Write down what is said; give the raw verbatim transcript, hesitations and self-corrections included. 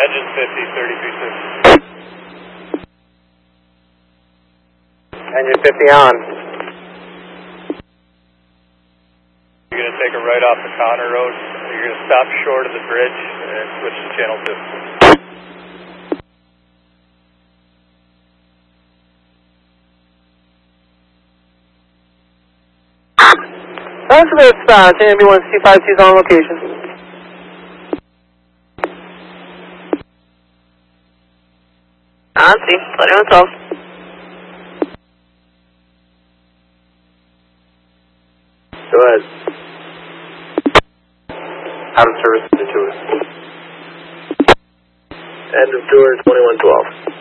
Engine fifty, thirty-three six. Engine fifty on. You're going to take a right off the Connor Road. You're going to stop short of the bridge and switch to channel two. Elizabeth, uh, ambulance two five two is on location. On scene, twenty-one twelve. Go ahead. Out of service to tour. End of tour, twenty-one twelve.